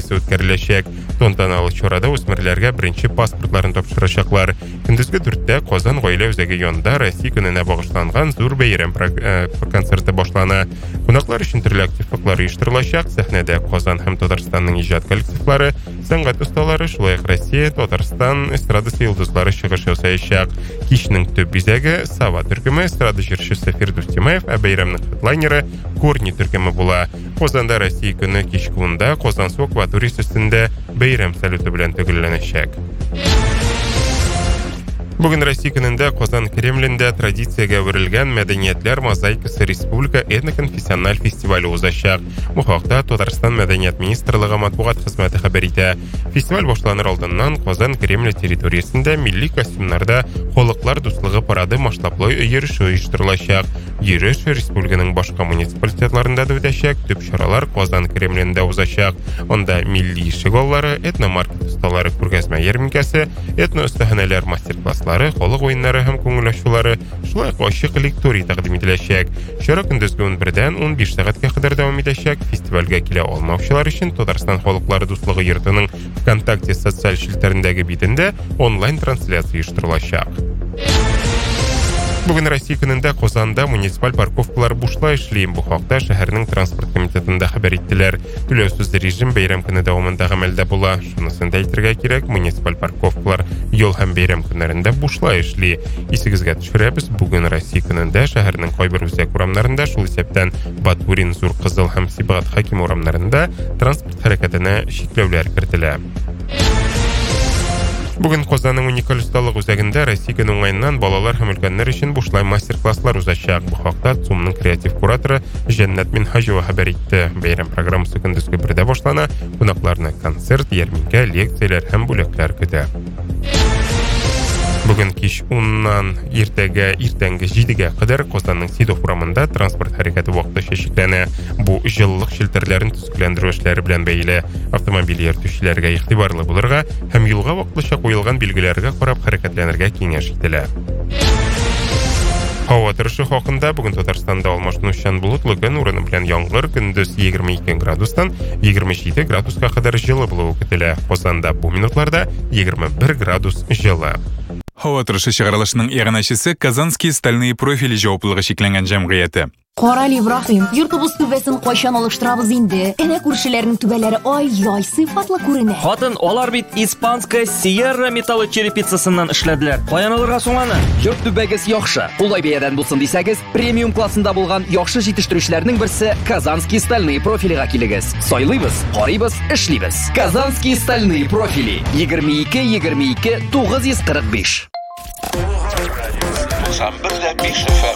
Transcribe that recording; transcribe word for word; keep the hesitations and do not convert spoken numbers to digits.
церемониясы үткәреләчәк. Тантаналы чарада үсмерләргә беренче паспортларын тапшырачаклар. Көндезге дүрттә Казан гаилә үзәге янында Россия көненә багышланган зур бәйрәм концерты башлана. Кунаклар өчен төрле активлыклар оештырылачак. Сәхнәдә Казан һәм Татарстанның иҗат коллективлары, сәнгать осталары, шулай ук Россия, Татарстан эстрадасы йолдызлары чыгыш ясаячак. Кичнең төп бизәге Сава төркеме, эстрада җырчысы Фирдус Тимаев, ә бәйрәмнең хедлайнеры Корни төркеме була. Казанда Россия көне кичке унда Казан су акваториясе өстендә бәйрәм салюты белән төгәлләнәчәк. Бүген Россия көнендә Казан Кремлендә традициягә әверелгән мәдәниятләр мозаикасы республика этноконфессиональ фестивале узачак. Бу хакта Татарстан мәдәният министрлыгы матбугат хезмәте хәбәр итә. Фестиваль башланыр алдыннан Казан Кремль территориясендә милли костюмнарда халыклар дуслыгы парады масштаблы йөреше оештырылачак. Йөреш республиканың башка муниципалитетларында да үтәчәк. Төп чаралар Казан Кремлендә узачак. Анда милли шиголлары, этномаркет осталары күргәзмә ярминкәсе, этноөстәханәләр мастер-класслары, халык уеннары һәм күңел ачулары, шулай ук ачык лекторий тәкъдим ителәчәк. Чара көндезге унбердән унбиш сәгатькә кадәр дәвам итәчәк. Фестивальгә килә алмаучылар өчен Татарстан халыклары дуслыгы йортының ВКонтакте социаль челтәрендәге битендә онлайн трансляция оештырылачак. Бүген Россия көнендә Казанда муниципаль парковкалар бушлай эшли. Бу хакта шәһәрнең транспорт комитетында хәбәр иттеләр. Түләүсез режим бәйрәм көне дәвамында гамәлдә була. Шунысын да әйтергә кирәк, муниципаль парковкалар ел һәм бәйрәм көннәрендә бушлай эшли. Исегезгә төшерәбез, бүген Россия көнендә шәһәрнең кайбер үзәк урамнарында, шул исәптән Батурин, Зур Кызыл һәм Сибгат Хаким урамнарында транспорт хәрәкәтенә шикләүләр кертелә. Бүген Казанның уникаль осталык үзәгендә Россия көне уңайыннан балалар һәм өлкәннәр өчен бушлай мастер-класслар узачак. Бу хакта ЦУМның креатив кураторы Җәннәт Минһаҗева хәбәр итте. Бәйрәм программасы көндезге бердә башлана. Кунакларны концерт, ярминкә, лекцияләр һәм бүләкләр көтә. Бүген кич уннан иртәгә иртәнге җидегә кадәр Казанның Сидов урамында транспорт хәрәкәте вакытлыча шикләнә. Бу җылылык челтәрләрен төзекләндерү эшләре белән бәйле. Автомобиль йөртүчеләргә игътибарлы булырга һәм юлга вакытлыча куелган билгеләргә карап хәрәкәтләнергә киңәш ителә. Һава торышы хакында бүген Татарстанда алмашынучан болытлы көн урыны белән яңгыр, көндез егерме ике градустан егерме җиде градуска кадәр җылы булуы көтелә. Казанда бу минутларда егерме бер градус җылы. Һава торышы чыгарылышының иганәчесе Казанские стальные профили җаваплылыгы шикләнгән җәмгыяте. Карал Ибраһим, йортыбыз түбәсен кайчан алыштырабыз инде? Әнә күршеләрнең түбәләре ай-яй сыйфатлы күренә. Хатын, алар бит испанская Sierra металлы черепицасыннан эшләделәр. Каян алырга соң аны? Йорт түбәгез яхшы. Улай бәядән булсын дисәгез, премиум классында булган яхшы җитештерүчләрнең берсе Казанские стальные профилига килегез. Сайлыйбыз, карыйбыз, эшлибез. Казанские стальные профили. егерме ике егерме ике тугыз йөз кырык биш. Сам бер дә биш эф эм.